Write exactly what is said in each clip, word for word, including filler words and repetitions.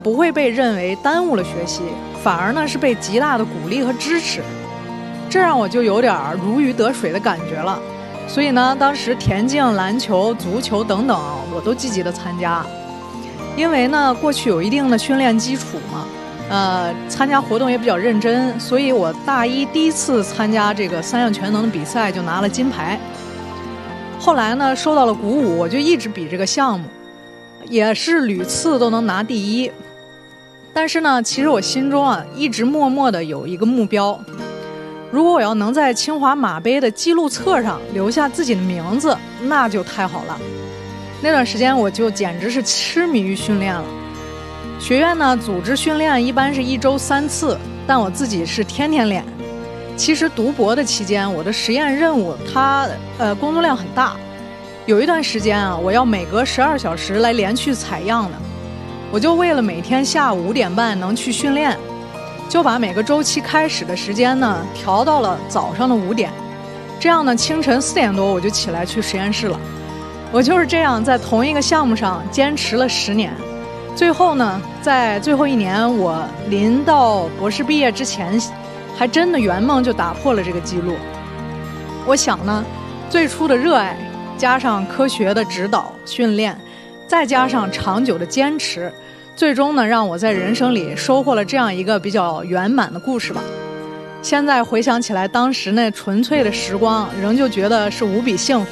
不会被认为耽误了学习，反而呢是被极大的鼓励和支持，这让我就有点如鱼得水的感觉了。所以呢，当时田径、篮球、足球等等，我都积极的参加。因为呢，过去有一定的训练基础嘛，呃，参加活动也比较认真，所以我大一第一次参加这个三项全能的比赛就拿了金牌。后来呢，受到了鼓舞，我就一直比这个项目，也是屡次都能拿第一。但是呢，其实我心中啊，一直默默的有一个目标，如果我要能在清华马杯的记录册上留下自己的名字，那就太好了。那段时间我就简直是痴迷于训练了。学院呢组织训练一般是一周三次，但我自己是天天练。其实读博的期间，我的实验任务它呃工作量很大，有一段时间啊，我要每隔十二小时来连续采样的。我就为了每天下午五点半能去训练，就把每个周期开始的时间呢调到了早上的五点，这样呢清晨四点多我就起来去实验室了。我就是这样在同一个项目上坚持了十年，最后呢，在最后一年我临到博士毕业之前，还真的圆梦就打破了这个记录。我想呢，最初的热爱加上科学的指导训练，再加上长久的坚持，最终呢让我在人生里收获了这样一个比较圆满的故事吧。现在回想起来，当时那纯粹的时光，仍旧觉得是无比幸福。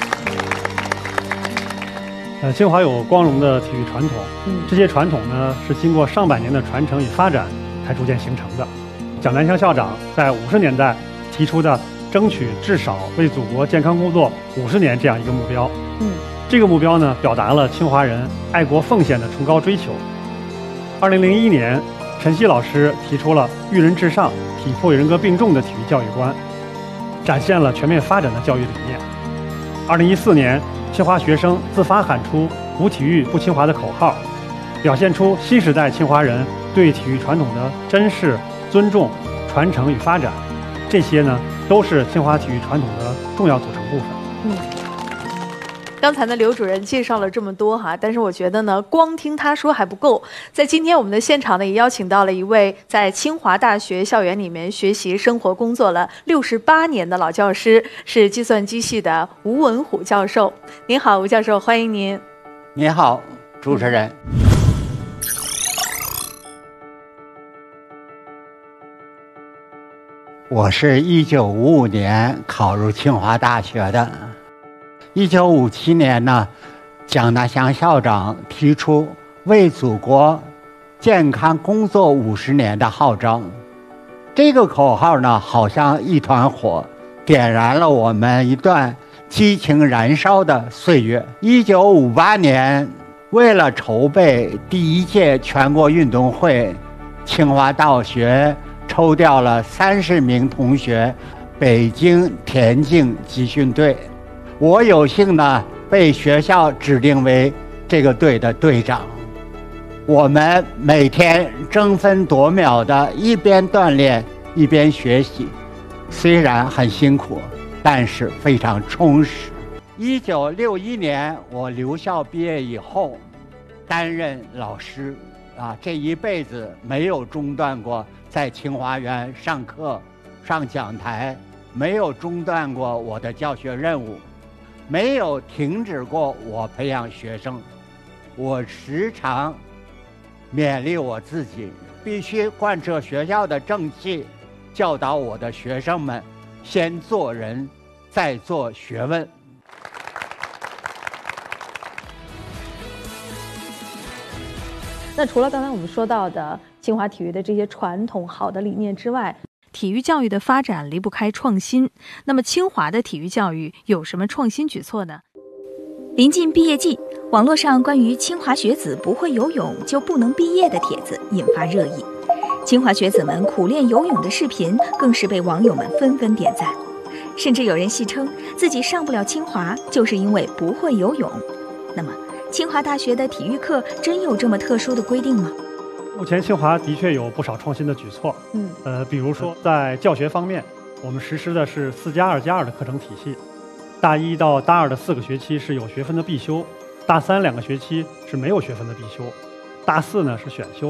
呃，清华有光荣的体育传统， 嗯， 这些传统呢是经过上百年的传承与发展才逐渐形成的。蒋南湘校长在五十年代提出的争取至少为祖国健康工作五十年这样一个目标， 嗯， 这个目标呢表达了清华人爱国奉献的崇高追求。二零零一年，陈曦老师提出了育人至上、体魄与人格并重的体育教育观，展现了全面发展的教育理念。二零一四年，清华学生自发喊出“无体育不清华”的口号，表现出新时代清华人对体育传统的珍视、尊重、传承与发展。这些呢，都是清华体育传统的重要组成部分。 嗯，刚才呢，刘主任介绍了这么多哈，但是我觉得呢，光听他说还不够。在今天我们的现场呢，也邀请到了一位在清华大学校园里面学习、生活、工作了六十八年的老教师，是计算机系的吴文虎教授。您好，吴教授，欢迎您。 你好，主持人。我是一九五五年考入清华大学的。一九五七年呢，蒋大湘校长提出为祖国健康工作五十年的号召。这个口号呢，好像一团火，点燃了我们一段激情燃烧的岁月。一九五八年，为了筹备第一届全国运动会，清华大学抽调了三十名同学，北京田径集训队。我有幸呢被学校指定为这个队的队长。我们每天争分夺秒的一边锻炼一边学习，虽然很辛苦，但是非常充实。一九六一年我留校毕业以后，担任老师啊，这一辈子没有中断过在清华园上课、上讲台，没有中断过我的教学任务，没有停止过我培养学生。我时常勉励我自己，必须贯彻学校的正气，教导我的学生们先做人，再做学问。 那除了刚才我们说到的清华体育的这些传统好的理念之外，体育教育的发展离不开创新。那么清华的体育教育有什么创新举措呢？ 临近毕业季，网络上关于清华学子不会游泳就不能毕业的帖子引发热议，清华学子们苦练游泳的视频更是被网友们纷纷点赞，甚至有人戏称自己上不了清华就是因为不会游泳。那么清华大学的体育课真有这么特殊的规定吗？ 目前清华的确有不少创新的举措， 嗯， 呃，比如说在教学方面，我们实施的是四加二加二的课程体系，大一到大二的四个学期是有学分的必修，大三两个学期是没有学分的必修。 大四呢是选修。